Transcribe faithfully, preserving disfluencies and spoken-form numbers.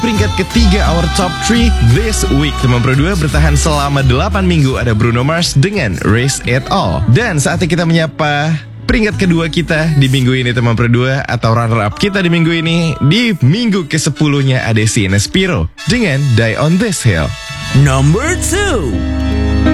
Peringkat ketiga our top three this week. Teman Pro dua bertahan selama delapan minggu. Ada Bruno Mars dengan Race It All. Dan saatnya kita menyapa peringkat kedua kita di minggu ini teman Pro dua, atau runner up kita di minggu ini. Di minggu kesepuluhnya ada si Nespiro dengan Die on This Hill. Number two.